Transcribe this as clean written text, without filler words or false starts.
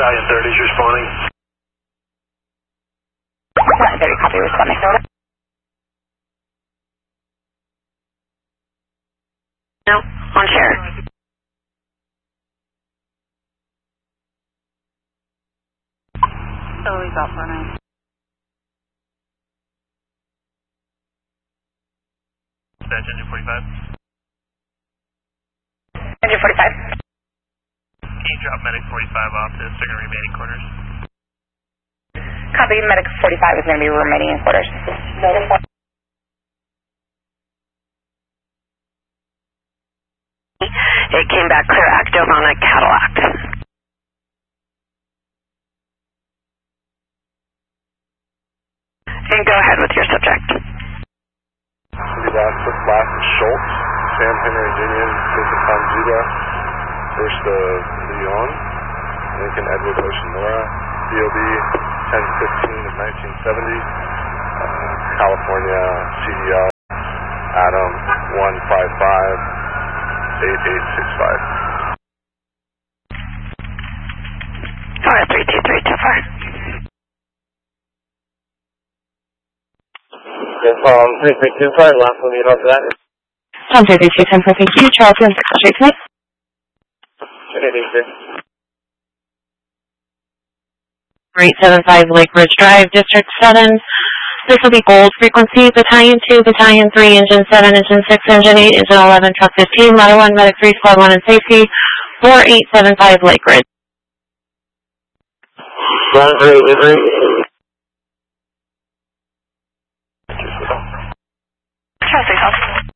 Battalion 30 is responding. Battalion 30, copy, responding. No, on chair. So we got 49. Dispatch engine 45. Engine 45. Can you drop medic 45 off to second remaining quarters? Copy, medic 45 is going to be remaining in quarters. It came back clear active on a Cadillac. And go ahead with your subject. Last Schultz, Sam Henry Union, Jason Panzuda, First Leon, Lincoln Edward Oceanora, DOB 1015 of 1970, California CDL, Adam 155-8865. Alright, 32324. Tom 325, last one you know for that. Tom 32210 for PQ, Charleston, straight to me. Great, 875 Lake Ridge Drive, District 7. This will be gold frequency, Battalion 2, Battalion 3, Engine 7, Engine 6, Engine 8, Engine 11, Truck 15, Ladder 1, Medic 3, Squad 1 and Safety, 4875 Lake Ridge. Traffic,